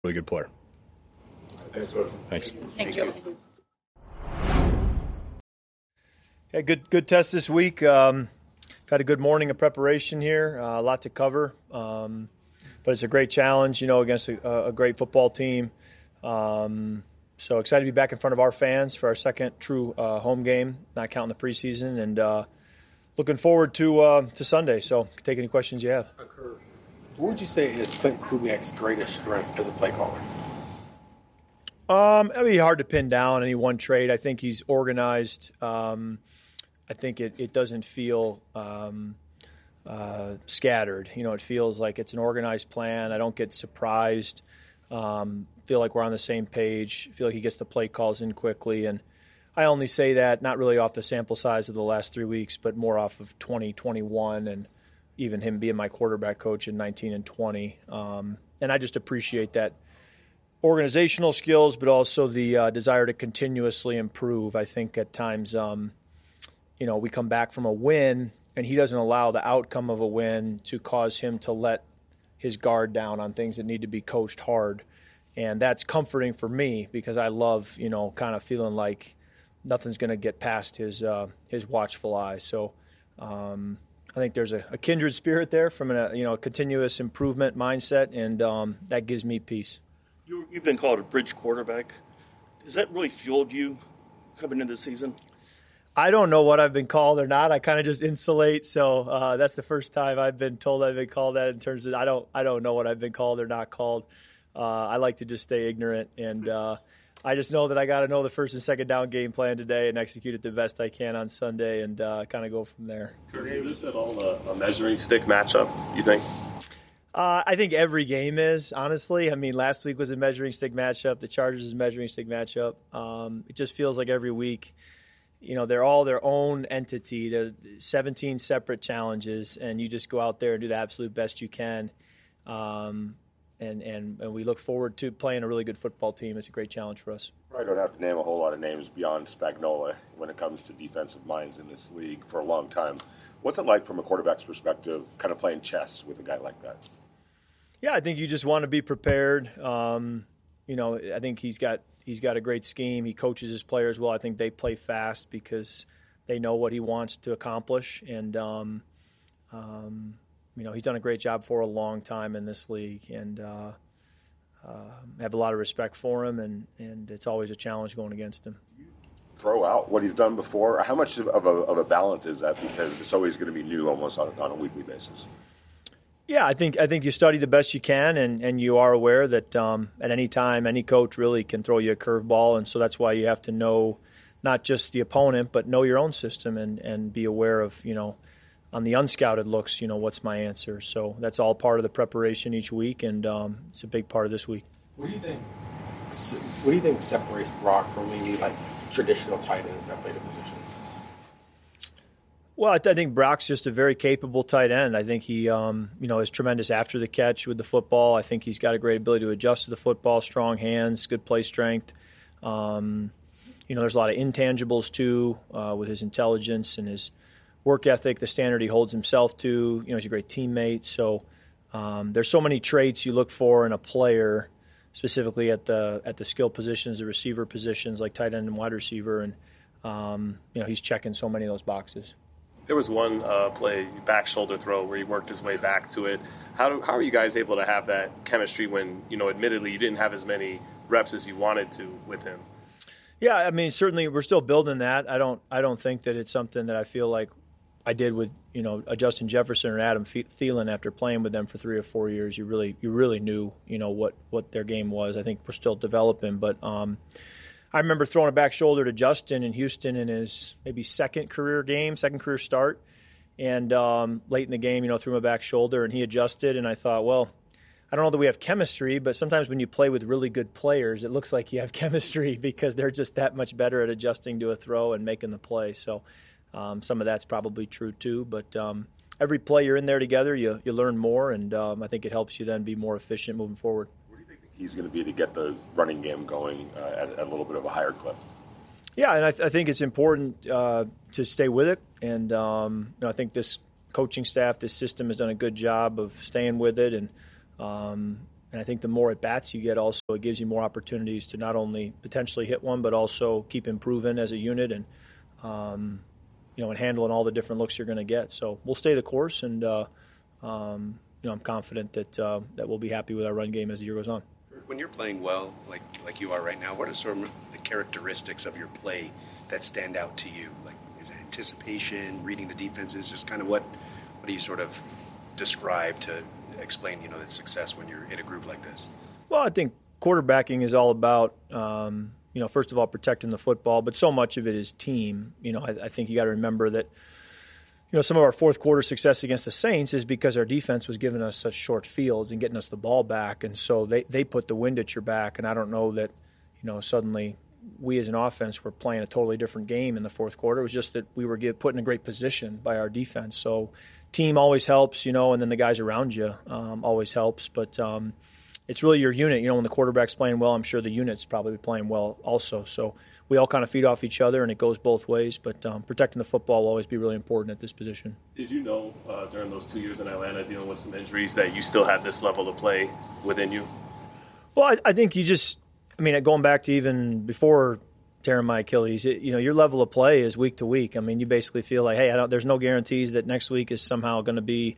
really good player. Thanks, Coach. Thanks. Thank you. Hey, good test this week. Had a good morning of preparation here. A lot to cover, but it's a great challenge, against a great football team. So excited to be back in front of our fans for our second true home game, not counting the preseason, and looking forward to Sunday. So take any questions you have. What would you say is Klint Kubiak's greatest strength as a play caller? It'd be hard to pin down any one trait. I think he's organized. I think it doesn't feel scattered. It feels like it's an organized plan. I don't get surprised. Feel like we're on the same page. Feel like he gets the play calls in quickly. And I only say that not really off the sample size of the last 3 weeks, but more off of 2021 and even him being my quarterback coach in 19 and 20. And I just appreciate that organizational skills, but also the desire to continuously improve. I think at times, we come back from a win, and he doesn't allow the outcome of a win to cause him to let his guard down on things that need to be coached hard. And that's comforting for me because I love, kind of feeling like nothing's going to get past his watchful eye. So I think there's a kindred spirit there from a continuous improvement mindset, and that gives me peace. You've been called a bridge quarterback. Has that really fueled you coming into the season? I don't know what I've been called or not. I kind of just insulate. So that's the first time I've been told I've been called that in terms of I don't know what I've been called or not called. I like to just stay ignorant, and I just know that I got to know the first and second down game plan today and execute it the best I can on Sunday and kind of go from there. Is this at all a measuring stick matchup, you think? I think every game is, honestly. I mean, last week was a measuring stick matchup. The Chargers is a measuring stick matchup. It just feels like every week, they're all their own entity. They're 17 separate challenges, and you just go out there and do the absolute best you can. And we look forward to playing a really good football team. It's a great challenge for us. I don't have to name a whole lot of names beyond Spagnuolo when it comes to defensive minds in this league for a long time. What's it like from a quarterback's perspective, kind of playing chess with a guy like that? Yeah, I think you just want to be prepared. I think he's got a great scheme. He coaches his players well. I think they play fast because they know what he wants to accomplish. And, he's done a great job for a long time in this league. And have a lot of respect for him. And it's always a challenge going against him. Throw out what he's done before. How much of a balance is that? Because it's always going to be new almost on a weekly basis. Yeah, I think you study the best you can, and you are aware that at any time, any coach really can throw you a curveball, and so that's why you have to know not just the opponent, but know your own system and be aware of, on the unscouted looks, what's my answer. So that's all part of the preparation each week, and it's a big part of this week. What do you think separates Brock from maybe like traditional tight ends that play the position? Well, I think Brock's just a very capable tight end. I think he, is tremendous after the catch with the football. I think he's got a great ability to adjust to the football, strong hands, good play strength. There's a lot of intangibles, too, with his intelligence and his work ethic, the standard he holds himself to. He's a great teammate. So there's so many traits you look for in a player, specifically at the skill positions, the receiver positions, like tight end and wide receiver. And, he's checking so many of those boxes. There was one play, back shoulder throw, where he worked his way back to it. How are you guys able to have that chemistry when, admittedly you didn't have as many reps as you wanted to with him? Yeah, I mean, certainly we're still building that. I don't think that it's something that I feel like I did with, a Justin Jefferson or Adam Thielen after playing with them for 3 or 4 years. You really knew, what their game was. I think we're still developing, but I remember throwing a back shoulder to Justin in Houston in his maybe second career start. And late in the game, threw him a back shoulder, and he adjusted. And I thought, well, I don't know that we have chemistry, but sometimes when you play with really good players, it looks like you have chemistry because they're just that much better at adjusting to a throw and making the play. So some of that's probably true too. But every play you're in there together, you learn more, and I think it helps you then be more efficient moving forward. He's going to be to get the running game going at a little bit of a higher clip. Yeah, and I think it's important to stay with it. And I think this coaching staff, this system has done a good job of staying with it. And And I think the more at bats you get, also it gives you more opportunities to not only potentially hit one, but also keep improving as a unit and and handling all the different looks you're going to get. So we'll stay the course, and I'm confident that we'll be happy with our run game as the year goes on. When you're playing well, like you are right now, what are sort of the characteristics of your play that stand out to you? Like, is it anticipation, reading the defenses? Just kind of what do you sort of describe to explain, that success when you're in a group like this? Well, I think quarterbacking is all about, first of all, protecting the football, but so much of it is team. I think you got to remember that, some of our fourth quarter success against the Saints is because our defense was giving us such short fields and getting us the ball back. And so they put the wind at your back. And I don't know that, suddenly we as an offense were playing a totally different game in the fourth quarter. It was just that we were put in a great position by our defense. So team always helps, and then the guys around you always helps. But it's really your unit. When the quarterback's playing well, I'm sure the unit's probably playing well also. So we all kind of feed off each other, and it goes both ways. But protecting the football will always be really important at this position. Did you know during those 2 years in Atlanta dealing with some injuries that you still had this level of play within you? Well, I think you just – going back to even before tearing my Achilles, your level of play is week to week. You basically feel like, hey, there's no guarantees that next week is somehow going to be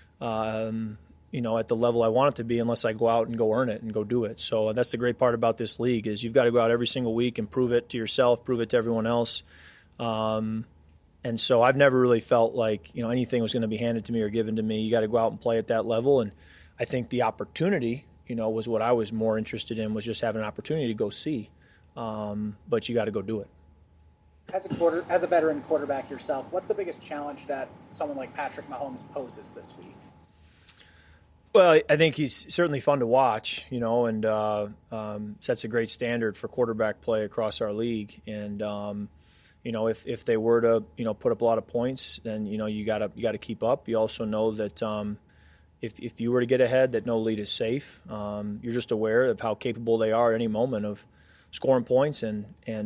at the level I want it to be unless I go out and go earn it and go do it. So that's the great part about this league is you've got to go out every single week and prove it to yourself, prove it to everyone else. And so I've never really felt like, anything was going to be handed to me or given to me. You got to go out and play at that level. And I think the opportunity, was what I was more interested in, was just having an opportunity to go see. But you got to go do it. As a veteran quarterback yourself, what's the biggest challenge that someone like Patrick Mahomes poses this week? Well, I think he's certainly fun to watch, and sets a great standard for quarterback play across our league. And if they were to put up a lot of points, then you got to keep up. You also know that if you were to get ahead, that no lead is safe. You're just aware of how capable they are at any moment of scoring points and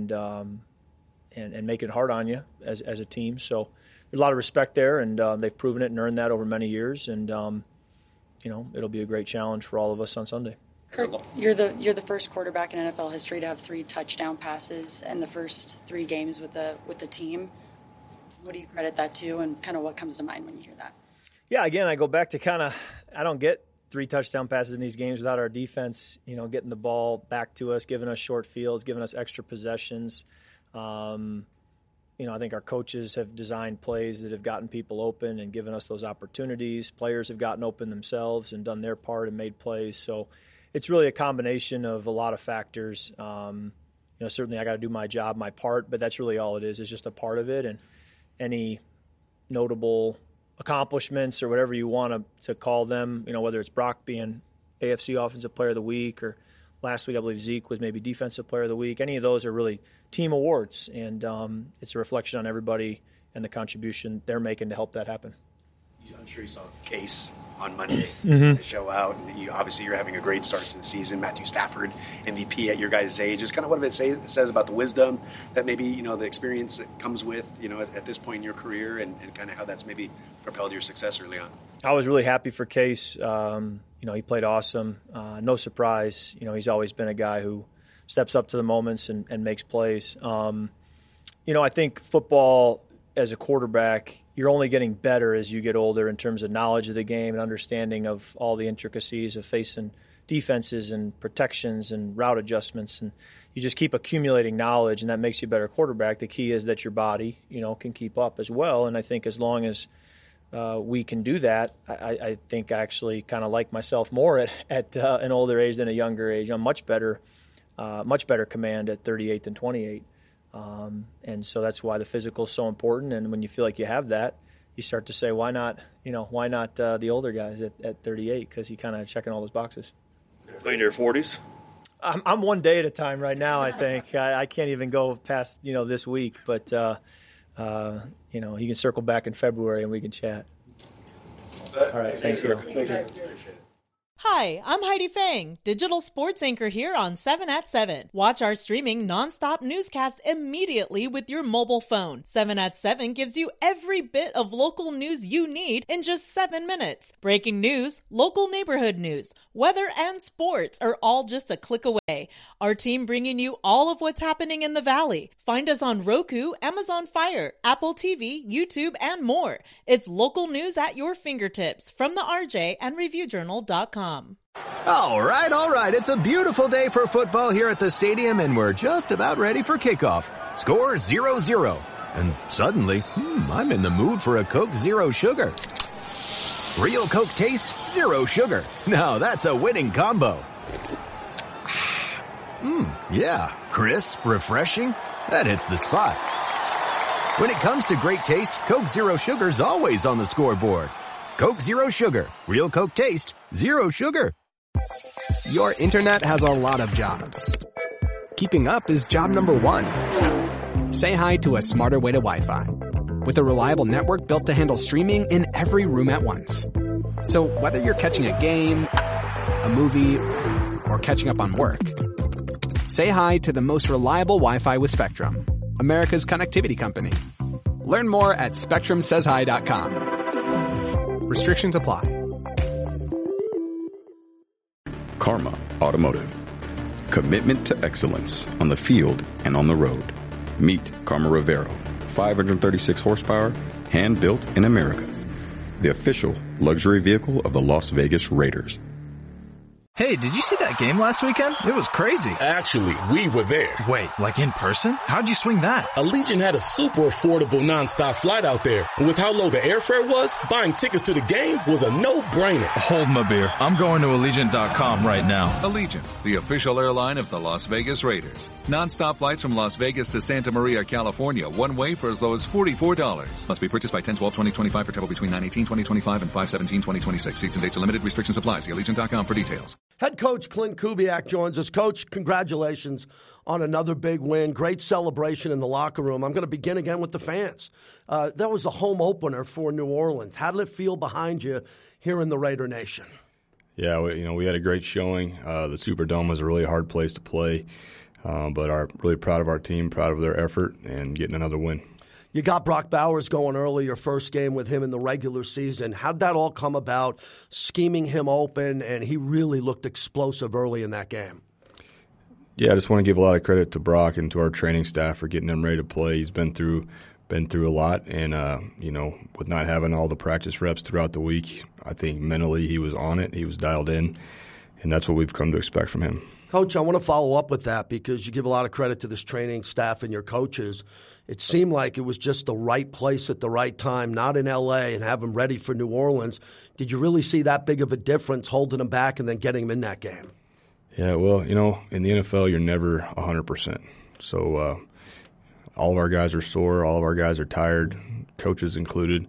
making it hard on you as a team. So there's a lot of respect there, and they've proven it and earned that over many years. And it'll be a great challenge for all of us on Sunday. Kurt, you're the first quarterback in NFL history to have 3 touchdown passes in the first 3 games with the team. What do you credit that to, and kind of what comes to mind when you hear that? Yeah, again, I go back to I don't get 3 touchdown passes in these games without our defense, getting the ball back to us, giving us short fields, giving us extra possessions. I think our coaches have designed plays that have gotten people open and given us those opportunities. Players have gotten open themselves and done their part and made plays. So it's really a combination of a lot of factors. Certainly I got to do my job, my part, but that's really all it is just a part of it. And any notable accomplishments or whatever you want to call them, whether it's Brock being AFC Offensive Player of the Week, or last week I believe Zeke was maybe Defensive Player of the Week. Any of those are really team awards, and it's a reflection on everybody and the contribution they're making to help that happen. I'm sure you saw Case on Monday show out, and you're having a great start to the season. Matthew Stafford, MVP at your guys' age. Just kind of what it says about the wisdom that maybe, the experience that comes with, at this point in your career, and kind of how that's maybe propelled your success early on. I was really happy for Case. He played awesome. No surprise. He's always been a guy who steps up to the moments and makes plays. I think football as a quarterback, you're only getting better as you get older in terms of knowledge of the game and understanding of all the intricacies of facing defenses and protections and route adjustments. And you just keep accumulating knowledge, and that makes you a better quarterback. The key is that your body, can keep up as well. And I think as long as we can do that, I think I actually kind of like myself more at an older age than a younger age. I'm much better command at 38 than 28. And so that's why the physical is so important. And when you feel like you have that, you start to say, why not the older guys at 38? Because you kind of checking all those boxes. Play in your 40s? I'm one day at a time right now, I think. I can't even go past, this week. But, you can circle back in February and we can chat. All right. Thanks, Gil. Hi, I'm Heidi Fang, digital sports anchor here on 7 at 7. Watch our streaming nonstop newscast immediately with your mobile phone. 7 at 7 gives you every bit of local news you need in just 7 minutes. Breaking news, local neighborhood news, weather, and sports are all just a click away. Our team bringing you all of what's happening in the Valley. Find us on Roku, Amazon Fire, Apple TV, YouTube, and more. It's local news at your fingertips from the RJ and ReviewJournal.com. All right. It's a beautiful day for football here at the stadium, and we're just about ready for kickoff. Score 0-0. And suddenly, I'm in the mood for a Coke Zero Sugar. Real Coke taste, zero sugar. Now that's a winning combo. Yeah, crisp, refreshing. That hits the spot. When it comes to great taste, Coke Zero Sugar's always on the scoreboard. Coke Zero Sugar. Real Coke taste, zero sugar. Your internet has a lot of jobs. Keeping up is job number 1. Say hi to a smarter way to Wi-Fi. With a reliable network built to handle streaming in every room at once. So whether you're catching a game, a movie, or catching up on work, say hi to the most reliable Wi-Fi with Spectrum, America's connectivity company. Learn more at SpectrumSaysHi.com. Restrictions apply. Karma Automotive. Commitment to excellence on the field and on the road. Meet Karma Rivero. 536 horsepower, hand-built in America. The official luxury vehicle of the Las Vegas Raiders. Hey, did you see that game last weekend? It was crazy. Actually, we were there. Wait, like in person? How'd you swing that? Allegiant had a super affordable nonstop flight out there. And with how low the airfare was, buying tickets to the game was a no-brainer. Hold my beer. I'm going to Allegiant.com right now. Allegiant, the official airline of the Las Vegas Raiders. Nonstop flights from Las Vegas to Santa Maria, California, one way for as low as $44. Must be purchased by 10/12/2025 for travel between 9/18/2025 and 5/17/2026. Seats and dates are limited. Restrictions apply. See Allegiant.com for details. Head coach Clint Kubiak joins us. Coach, congratulations on another big win. Great celebration in the locker room. I'm going to begin again with the fans. That was the home opener for New Orleans. How did it feel behind you here in the Raider Nation? Yeah, we had a great showing. The Superdome was a really hard place to play, but really proud of our team, proud of their effort, and getting another win. You got Brock Bowers going early, your first game with him in the regular season. How'd that all come about, scheming him open, and he really looked explosive early in that game? Yeah, I just want to give a lot of credit to Brock and to our training staff for getting him ready to play. He's been through a lot, and with not having all the practice reps throughout the week, I think mentally he was on it. He was dialed in, and that's what we've come to expect from him. Coach, I want to follow up with that because you give a lot of credit to this training staff and your coaches. It seemed like it was just the right place at the right time, not in L.A., and have him ready for New Orleans. Did you really see that big of a difference holding him back and then getting him in that game? Yeah, well, in the NFL, you're never 100%. So all of our guys are sore. All of our guys are tired, coaches included.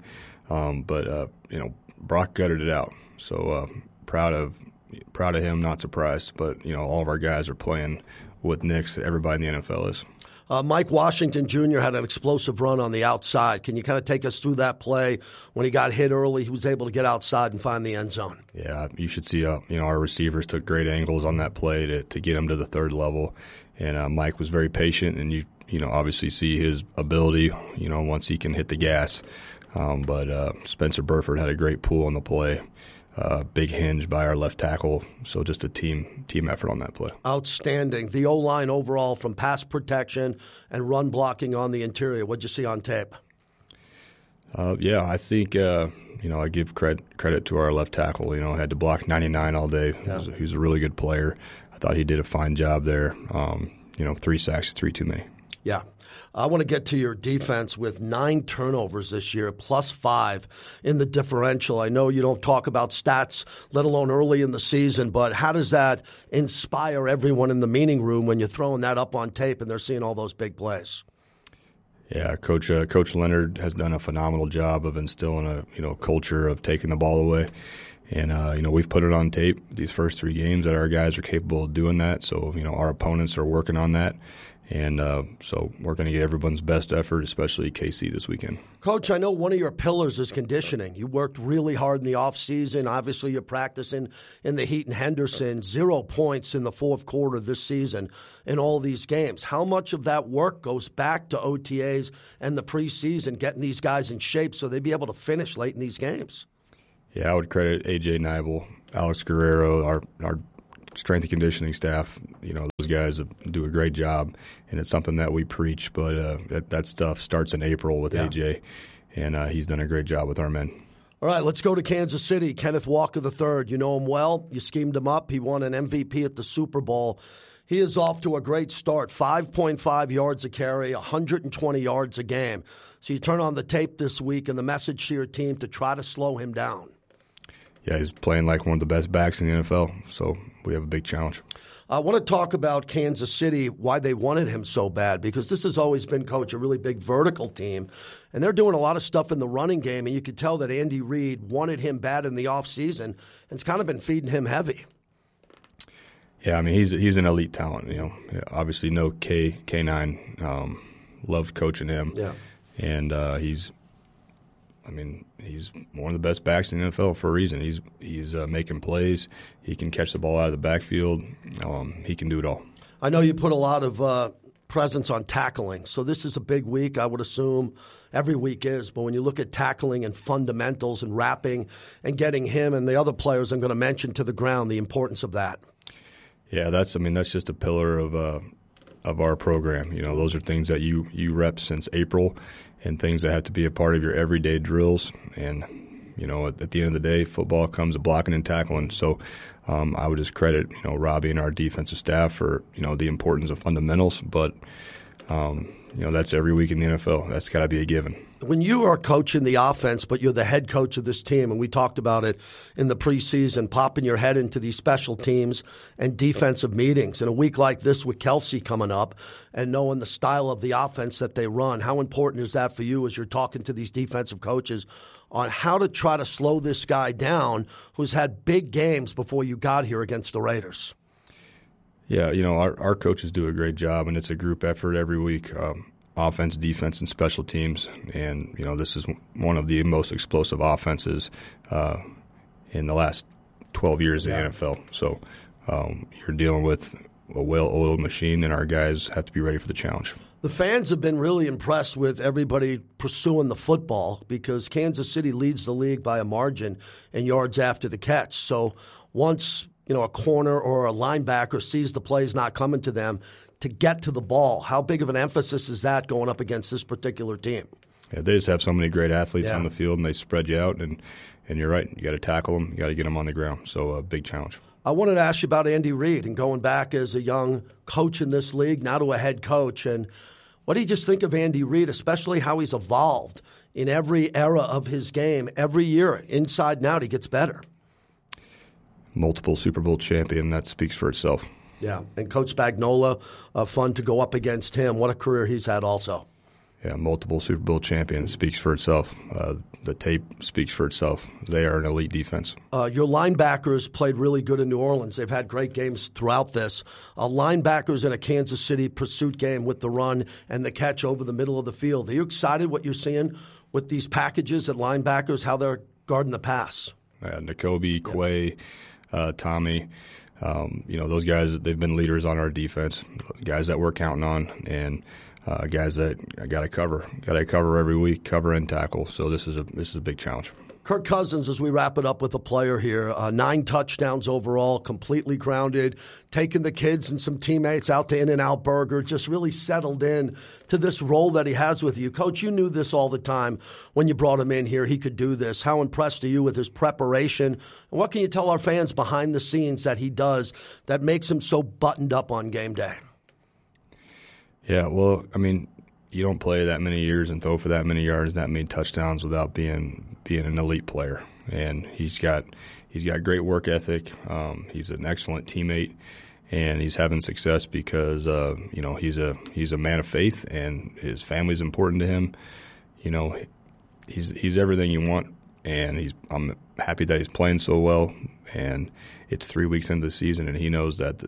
But Brock gutted it out. So proud of him, not surprised. But, all of our guys are playing with Knicks. Everybody in the NFL is. Mike Washington Jr. had an explosive run on the outside. Can you kind of take us through that play? When he got hit early, he was able to get outside and find the end zone. Yeah, you should see, our receivers took great angles on that play to get him to the third level. And Mike was very patient, and you obviously see his ability, once he can hit the gas. But Spencer Burford had a great pull on the play. Big hinge by our left tackle, so just a team effort on that play. Outstanding. The O-line overall from pass protection and run blocking on the interior. What'd you see on tape? Yeah, I think, I give credit to our left tackle. Had to block 99 all day. Yeah. He was a really good player. I thought he did a fine job there. 3 sacks, 3 too many. Yeah. I want to get to your defense with 9 turnovers this year, plus 5 in the differential. I know you don't talk about stats, let alone early in the season, but how does that inspire everyone in the meeting room when you're throwing that up on tape and they're seeing all those big plays? Yeah, Coach Leonard has done a phenomenal job of instilling a culture of taking the ball away. And, we've put it on tape these first 3 games that our guys are capable of doing that. So, our opponents are working on that. And so we're going to get everyone's best effort, especially KC this weekend. Coach, I know one of your pillars is conditioning. You worked really hard in the offseason. Obviously, you're practicing in the heat in Henderson. 0 points in the fourth quarter this season in all these games. How much of that work goes back to OTAs and the preseason, getting these guys in shape so they'd be able to finish late in these games? Yeah, I would credit A.J. Nibel, Alex Guerrero, our strength and conditioning staff. You know, those guys do a great job, and it's something that we preach. But that stuff starts in April with AJ, and he's done a great job with our men. All right, let's go to Kansas City. Kenneth Walker III, you know him well. You schemed him up. He won an MVP at the Super Bowl. He is off to a great start, 5.5 yards a carry, 120 yards a game. So you turn on the tape this week, and the message to your team to try to slow him down. Yeah, he's playing like one of the best backs in the NFL, so we have a big challenge. I want to talk about Kansas City, why they wanted him so bad, because this has always been, Coach, a really big vertical team, and they're doing a lot of stuff in the running game, and you could tell that Andy Reid wanted him bad in the offseason, and it's kind of been feeding him heavy. Yeah, I mean, he's an elite talent. You know, obviously no K9, loved coaching him, and he's one of the best backs in the NFL for a reason. He's making plays. He can catch the ball out of the backfield. He can do it all. I know you put a lot of presence on tackling, so this is a big week. I would assume every week is, but when you look at tackling and fundamentals and wrapping and getting him and the other players I'm going to mention to the ground, the importance of that. Yeah, that's just a pillar of our program. You know, those are things that you rep since April, and things that have to be a part of your everyday drills. And, you know, at the end of the day, football comes to blocking and tackling. So I would just credit, you know, Robbie and our defensive staff for, you know, the importance of fundamentals. But, you know, that's every week in the NFL. That's got to be a given. When you are coaching the offense, but you're the head coach of this team, and we talked about it in the preseason, popping your head into these special teams and defensive meetings. In a week like this with Kelsey coming up and knowing the style of the offense that they run, how important is that for you as you're talking to these defensive coaches on how to try to slow this guy down who's had big games before you got here against the Raiders? Yeah, you know, our coaches do a great job, and it's a group effort every week. Offense, defense, and special teams. And, you know, this is one of the most explosive offenses in the last 12 years in the NFL. So you're dealing with a well-oiled machine, and our guys have to be ready for the challenge. The fans have been really impressed with everybody pursuing the football because Kansas City leads the league by a margin in yards after the catch. So once, you know, a corner or a linebacker sees the plays not coming to them, to get to the ball, how big of an emphasis is that going up against this particular team? Yeah, they just have so many great athletes on the field, and they spread you out, and you're right. You got to tackle them. You got to get them on the ground. So a big challenge. I wanted to ask you about Andy Reid and going back as a young coach in this league, now to a head coach. And what do you just think of Andy Reid, especially how he's evolved in every era of his game? Every year, inside and out, he gets better. Multiple Super Bowl champion, that speaks for itself. Yeah, and Coach Spagnuolo, fun to go up against him. What a career he's had also. Yeah, multiple Super Bowl champion speaks for itself. The tape speaks for itself. They are an elite defense. Your linebackers played really good in New Orleans. They've had great games throughout this. Linebackers in a Kansas City pursuit game with the run and the catch over the middle of the field. Are you excited what you're seeing with these packages at linebackers, how they're guarding the pass? N'Kobe, Quay, Tommy. You know, those guys, they've been leaders on our defense, guys that we're counting on, and guys that got to cover every week, cover and tackle. So this is a big challenge. Kirk Cousins, as we wrap it up with a player here, 9 touchdowns overall, completely grounded, taking the kids and some teammates out to In-N-Out Burger, just really settled in to this role that he has with you. Coach, you knew this all the time when you brought him in here. He could do this. How impressed are you with his preparation? And what can you tell our fans behind the scenes that he does that makes him so buttoned up on game day? Yeah, well, I mean, you don't play that many years and throw for that many yards, that many touchdowns without being an elite player. And he's got great work ethic. He's an excellent teammate, and he's having success because you know, he's a man of faith, and his family's important to him. You know, he's everything you want, and I'm happy that he's playing so well. And it's 3 weeks into the season, and he knows that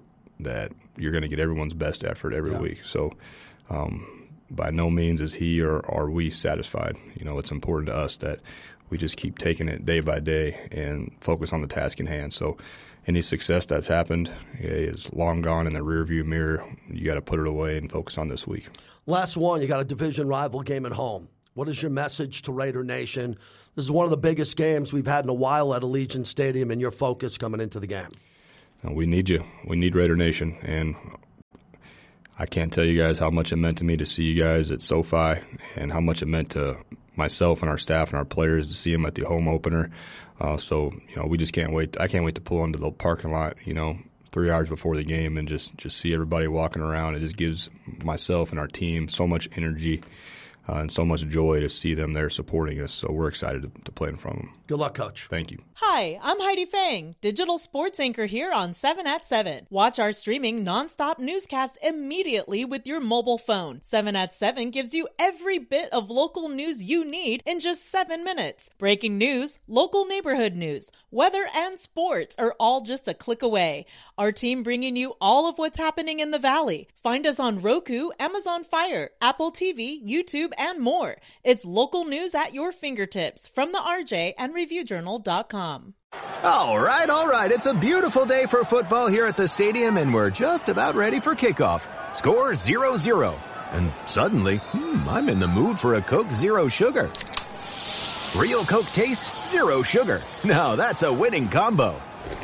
that you're going to get everyone's best effort every week. So by no means is he or are we satisfied. You know, it's important to us that we just keep taking it day by day and focus on the task in hand. So any success that's happened is long gone in the rearview mirror. You got to put it away and focus on this week. Last one, you got a division rival game at home. What is your message to Raider Nation? This is one of the biggest games we've had in a while at Allegiant Stadium, and your focus coming into the game. We need you. We need Raider Nation. And I can't tell you guys how much it meant to me to see you guys at SoFi and how much it meant to myself and our staff and our players to see them at the home opener. So, you know, we just can't wait. I can't wait to pull into the parking lot, you know, 3 hours before the game and just see everybody walking around. It just gives myself and our team so much energy and so much joy to see them there supporting us. So we're excited to play in front of them. Good luck, Coach. Thank you. Hi, I'm Heidi Fang, digital sports anchor here on 7 at 7. Watch our streaming nonstop newscast immediately with your mobile phone. 7 at 7 gives you every bit of local news you need in just 7 minutes. Breaking news, local neighborhood news, weather, and sports are all just a click away. Our team bringing you all of what's happening in the Valley. Find us on Roku, Amazon Fire, Apple TV, YouTube, and more. It's local news at your fingertips from the RJ and ReviewJournal.com. All right. It's a beautiful day for football here at the stadium, and we're just about ready for kickoff. Score 0-0. And suddenly, I'm in the mood for a Coke Zero Sugar. Real Coke taste, zero sugar. Now that's a winning combo.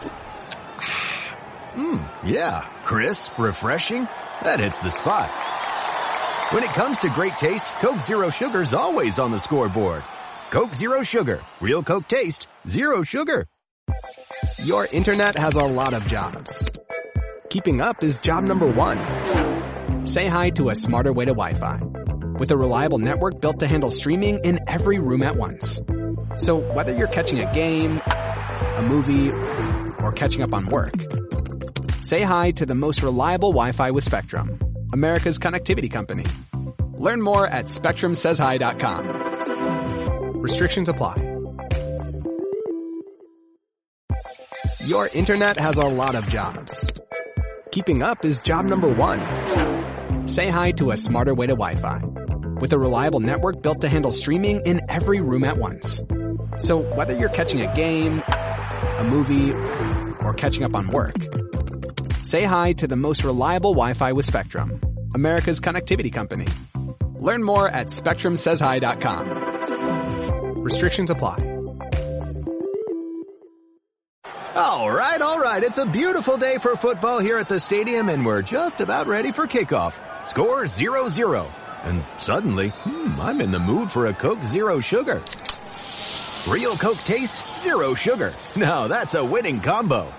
Yeah, crisp, refreshing. That hits the spot. When it comes to great taste, Coke Zero Sugar's always on the scoreboard. Coke Zero Sugar. Real Coke taste, zero sugar. Your internet has a lot of jobs. Keeping up is job number 1. Say hi to a smarter way to Wi-Fi. With a reliable network built to handle streaming in every room at once. So whether you're catching a game, a movie, or catching up on work, say hi to the most reliable Wi-Fi with Spectrum, America's connectivity company. Learn more at SpectrumSaysHi.com. Restrictions apply. Your internet has a lot of jobs. Keeping up is job number 1. Say hi to a smarter way to Wi-Fi. With a reliable network built to handle streaming in every room at once. So whether you're catching a game, a movie, or catching up on work, say hi to the most reliable Wi-Fi with Spectrum, America's connectivity company. Learn more at SpectrumSaysHi.com. Restrictions apply. All right. It's a beautiful day for football here at the stadium, and we're just about ready for kickoff. Score 0-0. And suddenly, I'm in the mood for a Coke Zero Sugar. Real Coke taste, zero sugar. Now that's a winning combo.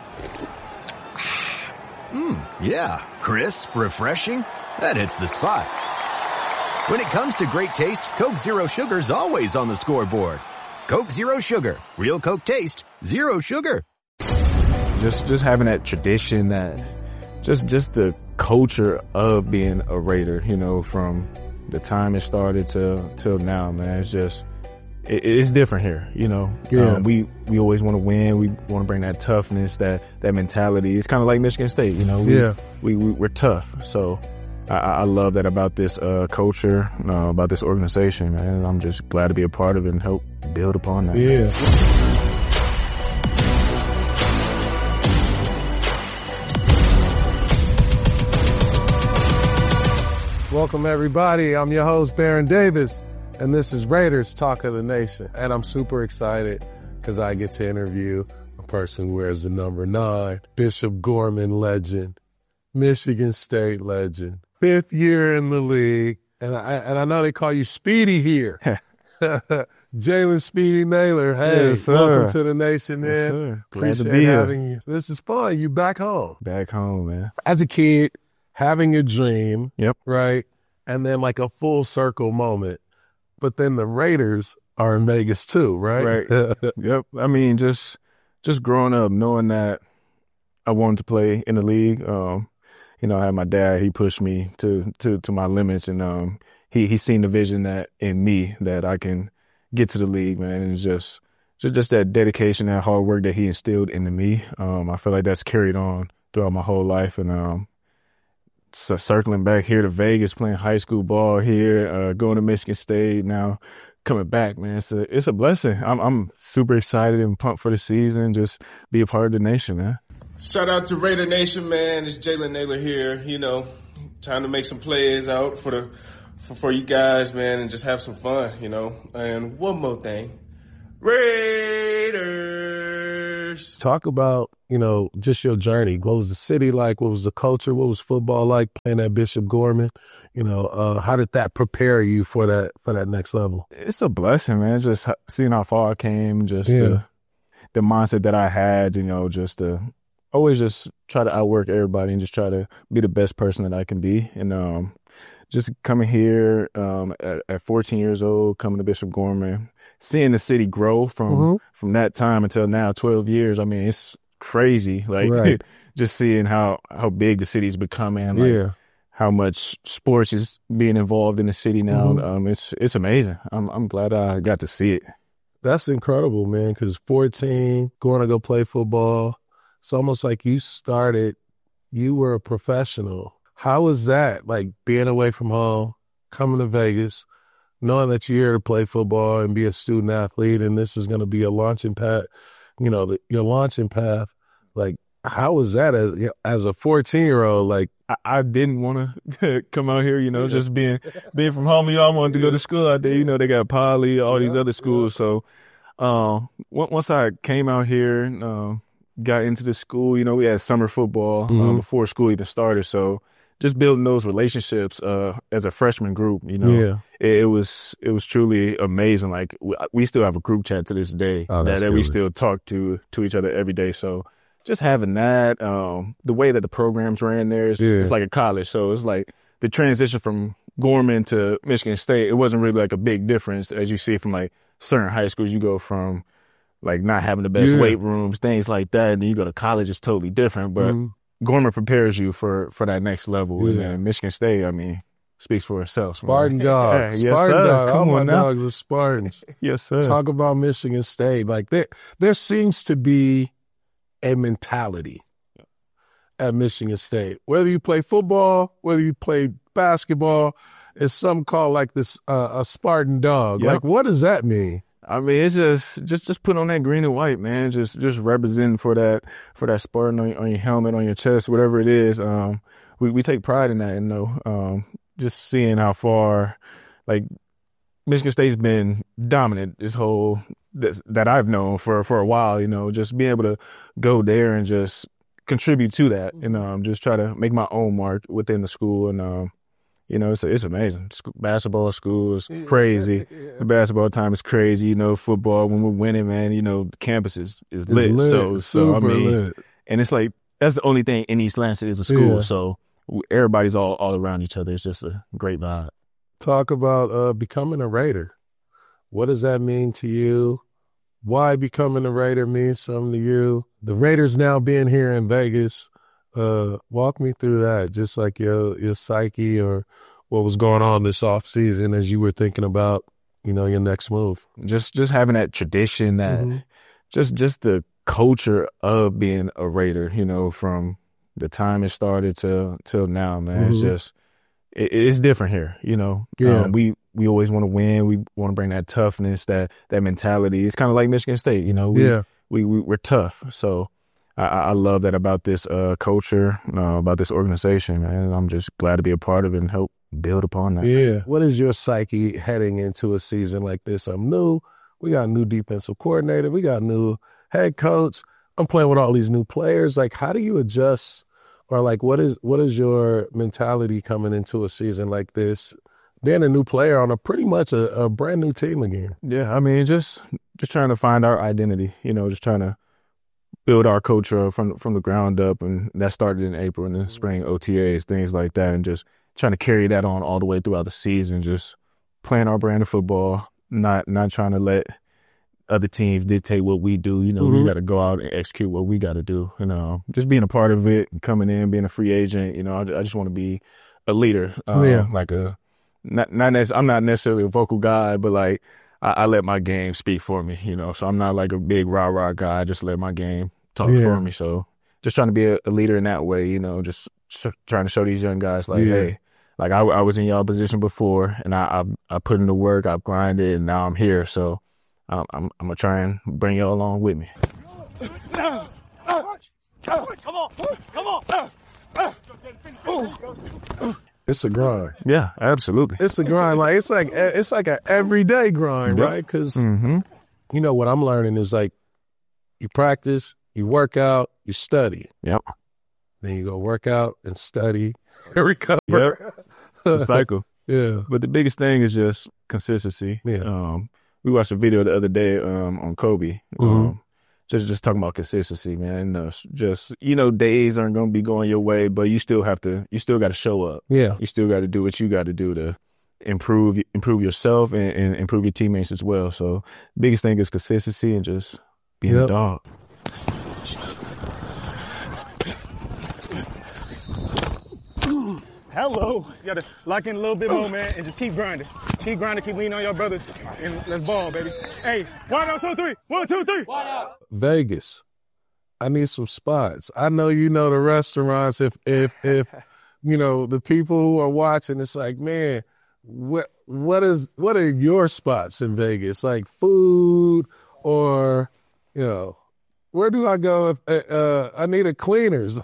Yeah, crisp, refreshing. That hits the spot. When it comes to great taste, Coke Zero Sugar's always on the scoreboard. Coke Zero Sugar. Real Coke taste, zero sugar. Just having that tradition, that just the culture of being a Raider, you know, from the time it started till now, man. It's just it's different here, you know. Yeah. We always want to win. We want to bring that toughness, that mentality. It's kind of like Michigan State, you know. We're tough. So I love that about this culture, about this organization, man. I'm just glad to be a part of it and help build upon that. Yeah. Welcome, everybody. I'm your host, Baron Davis, and this is Raiders Talk of the Nation. And I'm super excited because I get to interview a person who wears the number 9, Bishop Gorman legend, Michigan State legend, 5th year in the league. And I know they call you Speedy here. Jalen Speedy Naylor. Hey, yes, welcome to the Nation, man. Yes, sir. Glad Appreciate to be here. having you. This is fun. You back home. Back home, man. As a kid, having a dream. Yep. Right? And then like a full circle moment. But then the Raiders are in Vegas too, right? Right. Yep. I mean, just growing up, knowing that I wanted to play in the league. You know, I had my dad, he pushed me to my limits, and he seen the vision that in me that I can get to the league, man. And it's just that dedication, that hard work that he instilled into me. I feel like that's carried on throughout my whole life, and circling back here to Vegas, playing high school ball here, going to Michigan State, now coming back, man. It's a blessing. I'm super excited and pumped for the season. Just be a part of the nation, man. Shout out to Raider Nation, man. It's Jalen Naylor here. You know, trying to make some plays out for you guys, man, and just have some fun, you know. And one more thing, Raiders. Talk about, you know, just your journey. What was the city like? What was the culture? What was football like playing at Bishop Gorman? You know, how did that prepare you for that next level? It's a blessing, man. Just seeing how far I came, just the mindset that I had, you know, just to always just try to outwork everybody and just try to be the best person that I can be. And just coming here at 14 years old, coming to Bishop Gorman, seeing the city grow from that time until now, 12 years. I mean, it's crazy. Like just seeing how big the city's becoming, like how much sports is being involved in the city now. It's amazing. I'm glad I got to see it. That's incredible, man, because 14, going to go play football, it's almost like you were a professional. How was that, like being away from home, coming to Vegas, knowing that you're here to play football and be a student athlete, and this is going to be a launching pad, you know, your launching path? Like, how was that as a 14-year-old? Like, I didn't want to come out here, you know, just being from home. You know, I wanted to go to school out there. You know, they got Poly, all these other schools. So once I came out here, got into the school, you know, we had summer football before school even started. So just building those relationships as a freshman group, you know, it was truly amazing. Like we still have a group chat to this day that we still talk to each other every day. So just having that, the way that the programs ran there, it's like a college. So it's like the transition from Gorman to Michigan State, it wasn't really like a big difference as you see from like certain high schools. You go from like not having the best weight rooms, things like that, and then you go to college, it's totally different. But Gorman prepares you for that next level. And then Michigan State, I mean, speaks for itself. Spartan dogs. Yes, Spartan sir. dogs. Come All on my now. dogs are Spartans. Yes, sir. Talk about Michigan State. Like there seems to be a mentality at Michigan State. Whether you play football, whether you play basketball, it's something called like this a Spartan dog. Yep. Like, what does that mean? I mean, it's just put on that green and white, man. Just representing for that Spartan on your helmet, on your chest, whatever it is. We take pride in that, and just seeing how far, like, Michigan State's been dominant that I've known for a while. You know, just being able to go there and just contribute to that, and just try to make my own mark within the school, and you know, it's amazing. Basketball school is crazy. The basketball time is crazy. You know, football, when we're winning, man, you know, the campus is lit. So I mean, lit. And it's like, that's the only thing in East Lansing is a school. Yeah. So everybody's all around each other. It's just a great vibe. Talk about becoming a Raider. What does that mean to you? Why becoming a Raider means something to you? The Raiders now being here in Vegas, walk me through that, just like your psyche or what was going on this off season as you were thinking about, you know, your next move. Just having that tradition, that just the culture of being a Raider, you know, from the time it started till now, man. It's just it's different here, you know. We always want to win. We want to bring that toughness, that mentality. It's kind of like Michigan State, you know. We're tough. So I love that about this culture, about this organization, man. I'm just glad to be a part of it and help build upon that. Yeah. What is your psyche heading into a season like this? I'm new. We got a new defensive coordinator. We got a new head coach. I'm playing with all these new players. Like, how do you adjust? Or like, what is your mentality coming into a season like this, being a new player on a pretty much a brand new team again? Yeah, I mean, just trying to find our identity, you know, just trying to build our culture from the ground up, and that started in April and then spring OTAs, things like that, and just trying to carry that on all the way throughout the season, just playing our brand of football, not trying to let other teams dictate what we do. You know, we just got to go out and execute what we got to do. You know, just being a part of it, coming in, being a free agent. You know, I just want to be a leader. Like I'm not necessarily a vocal guy, but like I let my game speak for me. You know, so I'm not like a big rah guy. I just let my game talk for me. So just trying to be a leader in that way. You know, just trying to show these young guys, like, hey, like I was in y'all position before, and I put in the work, I've grinded, and now I'm here. So I'm gonna try and bring y'all along with me. Come on. It's a grind. Yeah, absolutely. It's a grind. Like it's like an everyday grind, right? Because you know what I'm learning is like you practice, you work out, you study. Yep. Then you go work out and study and recover. Yep. The cycle. Yeah. But the biggest thing is just consistency. Yeah. We watched a video the other day on Kobe. Just talking about consistency, man. Just, days aren't going to be going your way, but you still got to show up. Yeah. You still got to do what you got to do to improve yourself and improve your teammates as well. So biggest thing is consistency and just being a dog. Hello. You got to lock in a little bit more, man, and just keep grinding. Keep grinding, keep leaning on your brothers, and let's ball, baby. Hey, 1, 2, 3. 1, 2, 3. Vegas. I need some spots. I know you know the restaurants. If the people who are watching, it's like, man, what are your spots in Vegas? Like food or, where do I go if I need a cleaners?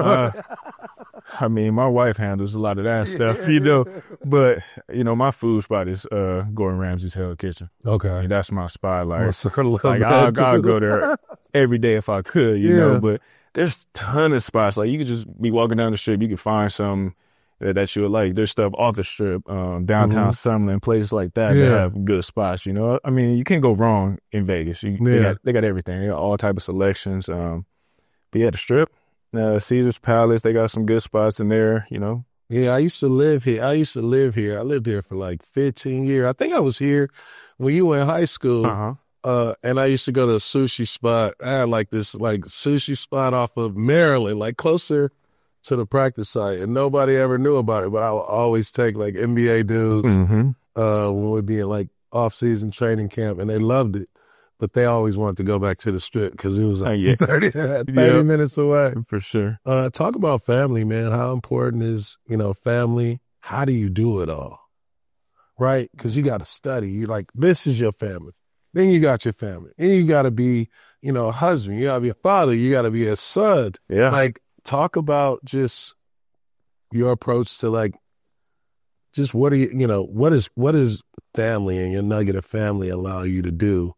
I mean, my wife handles a lot of that stuff, but my food spot is Gordon Ramsay's Hell Kitchen. Okay. That's my spot. Like, I'll go there every day if I could, know, but there's a ton of spots. Like, you could just be walking down the strip, you could find something that you would like. There's stuff off the strip, downtown Summerlin, places like that that have good spots, I mean, you can't go wrong in Vegas. They got everything. They got all type of selections. But yeah, the strip, Caesar's Palace, they got some good spots in there, Yeah, I used to live here. I lived here for like 15 years. I think I was here when you were in high school. And I used to go to a sushi spot. I had like this sushi spot off of Maryland, like closer to the practice site, and nobody ever knew about it, but I would always take like NBA dudes when we'd be in like off-season training camp, and they loved it, but they always wanted to go back to the strip because it was like 30 minutes away. For sure. Talk about family, man. How important is, family? How do you do it all? Right? Because you got to study. You like, this is your family. Then you got your family. Then you got to be, a husband. You got to be a father. You got to be a son. Yeah. Like, talk about just your approach to like, just what is family and your nugget of family allow you to do,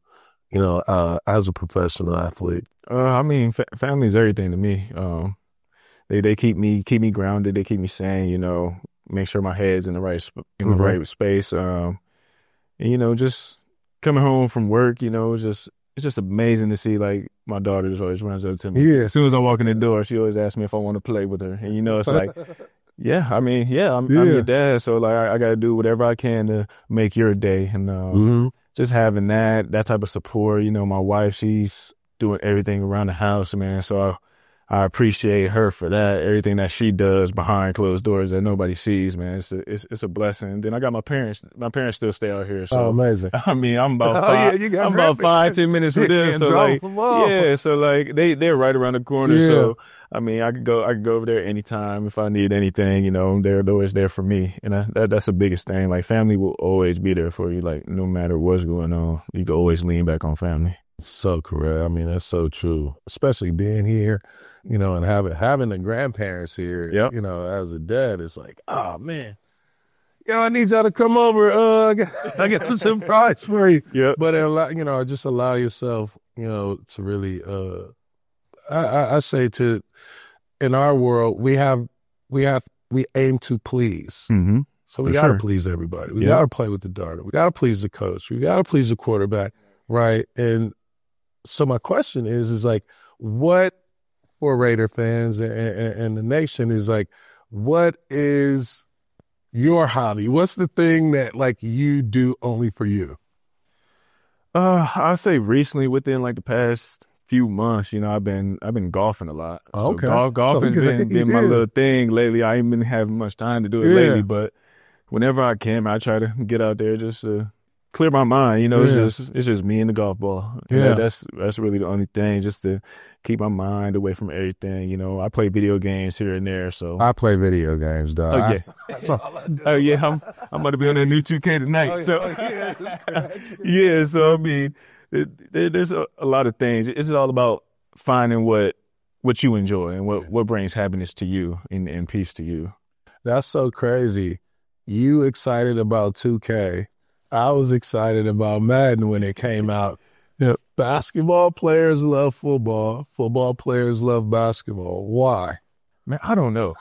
as a professional athlete? I mean, family is everything to me. They keep me grounded. They keep me sane. Make sure my head's in the right right space. And just coming home from work, it's just amazing to see, like, my daughter just always runs up to me. Yeah. As soon as I walk in the door, she always asks me if I want to play with her. And, it's like, I'm your dad, so, like, I got to do whatever I can to make your day. And just having that type of support, my wife, she's doing everything around the house, man, so I appreciate her for that. Everything that she does behind closed doors that nobody sees, man. It's a blessing. Then I got my parents. My parents still stay out here. So, amazing. I mean, I'm about 5-10 minutes from them. So like, they're right around the corner. Yeah. So I mean, I could go over there anytime if I need anything. They're always there for me, and that's the biggest thing. Like, family will always be there for you. Like, no matter what's going on, you can always lean back on family. So correct. I mean, that's so true. Especially being here, and having the grandparents here. Yep. As a dad, it's like, oh man, I need y'all to come over. I got a surprise for you. Yeah. But just allow yourself, to really. I say in our world, we aim to please. Mm-hmm. So we got to please everybody. We got to play with the daughter. We got to please the coach. We got to please the quarterback, right? And so my question is like, what for Raider fans and the nation is like, what is your hobby? What's the thing that like you do only for you? I'll say recently, within like the past few months, I've been golfing a lot. Okay. So golfing's been my little thing lately. I ain't been having much time to do it lately, but whenever I can, I try to get out there just to clear my mind. It's just me and the golf ball. Yeah. That's really the only thing, just to keep my mind away from everything. I play video games here and there. So I play video games, dog. Oh yeah, That's all I do. oh yeah. I'm about to be on that new 2K tonight. So I mean, there's a lot of things. It's all about finding what you enjoy and what brings happiness to you and peace to you. That's so crazy. You excited about 2K. I was excited about Madden when it came out. Yep. Basketball players love football. Football players love basketball. Why? Man, I don't know.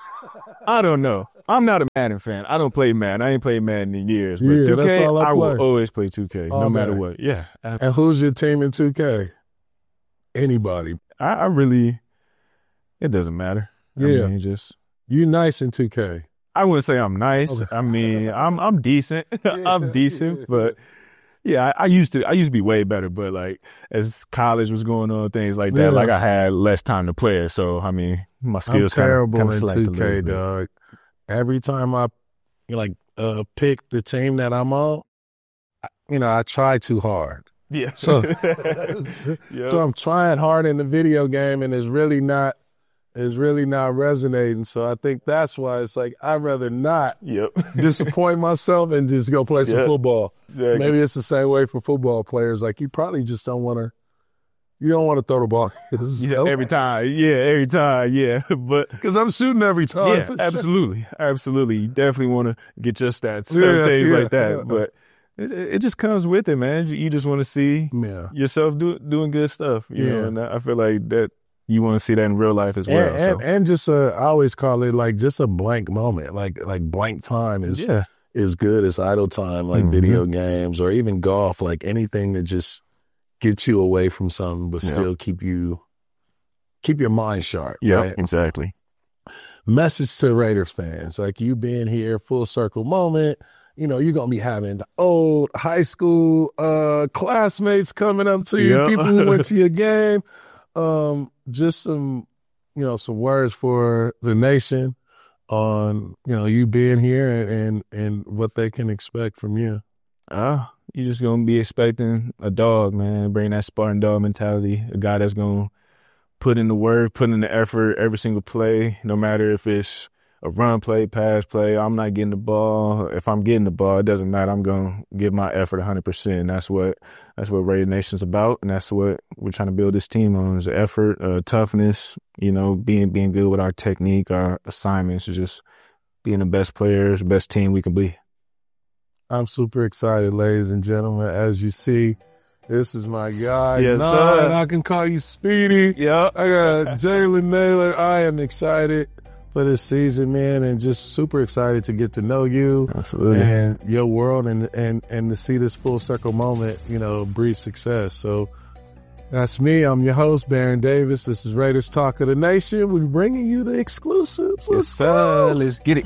I'm not a Madden fan. I don't play Madden. I ain't played Madden in years. But 2K, that's all I play. will always play 2K, no matter man. what. Yeah. And who's your team in 2K? Anybody. I really, it doesn't matter. Yeah. I mean, you nice in 2K. I wouldn't say I'm nice. Okay. I mean, I'm decent. I'm decent, but yeah, I used to be way better. But like as college was going on, things like that, like I had less time to play it. So I mean, my skills I'm terrible kind of in slacked 2K, dog. Every time I pick the team that I'm on, I try too hard. Yeah. So Yep. so I'm trying hard in the video game, and it's really not resonating. So I think that's why it's like I'd rather not disappoint myself and just go play some football. Exactly. Maybe it's the same way for football players. Like you probably just don't want to. You don't want to throw the ball. Every time. Yeah. But because I'm shooting every time. Yeah, absolutely. You definitely want to get your stats, things like that. But it just comes with it, man. You just want to see yourself doing good stuff, you know. And I feel like that you want to see that in real life as well. And just I always call it like just a blank moment, like blank time is good as idle time, like video games or even golf, like anything that just gets you away from something, but still keep your mind sharp. Yeah, right? Exactly. Message to Raiders fans, like you being here, full circle moment. You're going to be having old high school classmates coming up to you, people who went to your game. Just some words for the nation on, you being here and what they can expect from you. You're just going to be expecting a dog, man. Bring that Spartan dog mentality, a guy that's going to put in the work, put in the effort every single play, no matter if it's a run play, pass play. I'm not getting the ball. If I'm getting the ball, it doesn't matter. I'm going to give my effort 100%. That's what Raider Nation's about, and that's what we're trying to build this team on, is effort, toughness, being good with our technique, our assignments, just being the best players, best team we can be. I'm super excited, ladies and gentlemen. As you see, this is my guy. Yes, Nine. sir. I can call you Speedy. Yeah. I got Jalen Naylor. I am excited for this season, man, and just super excited to get to know you. Absolutely. And your world and to see this full circle moment, breed success. So that's me. I'm your host, Baron Davis. This is Raiders Talk of the Nation. We're bringing you the exclusives. Let's go. Let's get it.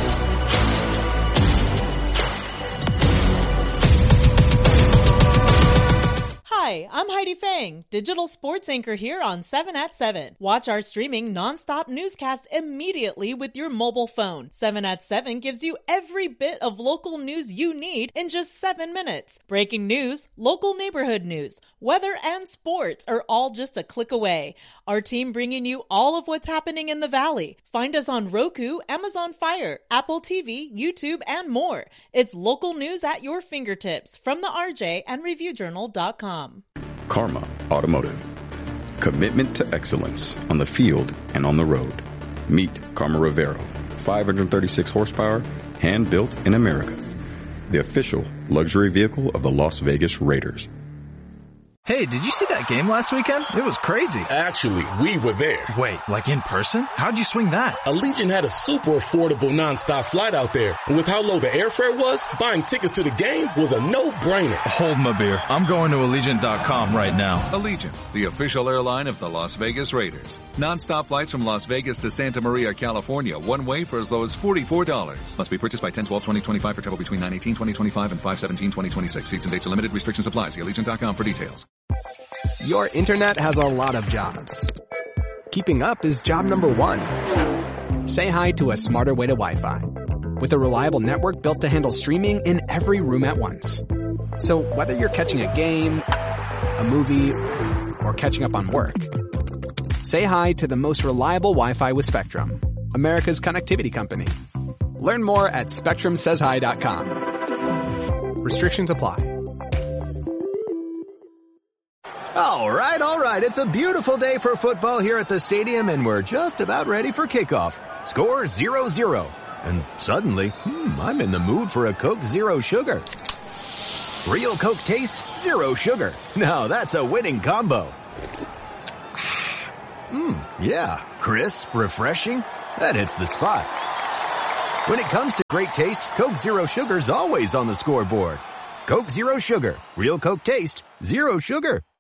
Hi, I'm Heidi Fang, digital sports anchor here on 7 at 7. Watch our streaming nonstop newscast immediately with your mobile phone. 7 at 7 gives you every bit of local news you need in just 7 minutes. Breaking news, local neighborhood news, weather, and sports are all just a click away. Our team bringing you all of what's happening in the Valley. Find us on Roku, Amazon Fire, Apple TV, YouTube, and more. It's local news at your fingertips from the RJ and ReviewJournal.com. Karma Automotive. Commitment to excellence on the field and on the road. Meet Karma Rivero. 536 horsepower, hand-built in America. The official luxury vehicle of the Las Vegas Raiders. Hey, did you see that game last weekend? It was crazy. Actually, we were there. Wait, like in person? How'd you swing that? Allegiant had a super affordable nonstop flight out there. And with how low the airfare was, buying tickets to the game was a no-brainer. Hold my beer. I'm going to Allegiant.com right now. Allegiant, the official airline of the Las Vegas Raiders. Non-stop flights from Las Vegas to Santa Maria, California, one way for as low as $44. Must be purchased by 10/12/2025 for travel between 9/18/2025 and 5/17/2026. Seats and dates are limited. Restrictions apply. See Allegiant.com for details. Your internet has a lot of jobs. Keeping up is job number one. Say hi to a smarter way to Wi-Fi. With a reliable network built to handle streaming in every room at once. So whether you're catching a game, a movie, or catching up on work, say hi to the most reliable Wi-Fi with Spectrum, America's connectivity company. Learn more at SpectrumSaysHi.com. Restrictions apply. All right. It's a beautiful day for football here at the stadium, and we're just about ready for kickoff. Score 0-0. And suddenly, I'm in the mood for a Coke Zero Sugar. Real Coke taste, zero sugar. Now that's a winning combo. Yeah, crisp, refreshing. That hits the spot. When it comes to great taste, Coke Zero Sugar's always on the scoreboard. Coke Zero Sugar. Real Coke taste, zero sugar.